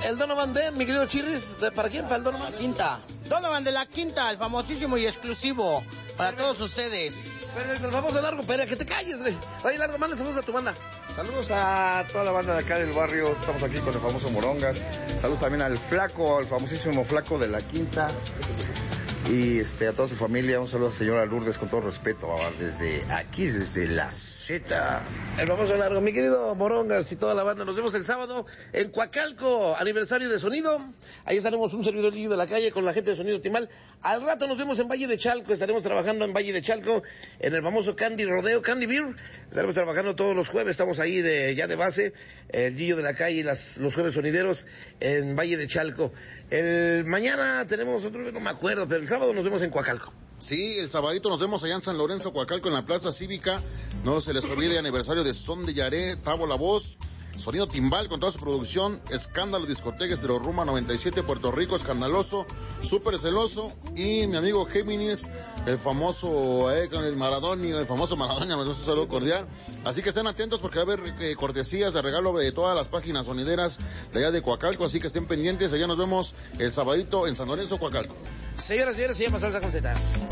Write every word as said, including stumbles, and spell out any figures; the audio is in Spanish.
el Donovan B, mi querido Chirris, ¿de- ¿para quién? ¿Para el Donovan? Quinta. Donovan de la Quinta, el famosísimo y exclusivo para todos ustedes. Perfecto, el famoso Largo, pero que te calles, güey. Oye, Largo, manda saludos a tu banda. Saludos a toda la banda de acá del barrio, estamos aquí con el famoso Morongas. Saludos también al Flaco, al famosísimo Flaco de la Quinta. Y este, a toda su familia, un saludo a la señora Lourdes con todo respeto, desde aquí, desde la Z. El famoso Largo, mi querido Morongas y toda la banda. Nos vemos el sábado en Coacalco, aniversario de Sonido. Ahí estaremos un servidor de la calle con la gente de Sonido Timal. Al rato nos vemos en Valle de Chalco, estaremos trabajando en Valle de Chalco, en el famoso Candy Rodeo, Candy Beer. Estaremos trabajando todos los jueves, estamos ahí de ya de base, el Gillo de la calle y las, los jueves sonideros en Valle de Chalco. El mañana tenemos otro, no me acuerdo, pero el sábado nos vemos en Coacalco. Sí, el sabadito nos vemos allá en San Lorenzo, Coacalco, en la Plaza Cívica. No se les olvide, aniversario de Son de Yaré, Tavo La Voz, Sonido Timbal con toda su producción, Escándalo Discoteca, Estero Ruma noventa y siete, Puerto Rico, Escandaloso, Súper Celoso, y mi amigo Géminis, el famoso, eh, con el Maradonio, el famoso Maradona, me gusta un saludo cordial. Así que estén atentos porque va a haber eh, cortesías de regalo de todas las páginas sonideras de allá de Coacalco, así que estén pendientes, allá nos vemos el sabadito en San Lorenzo, Coacalco. Señoras y señores, se llama Salsa con Z.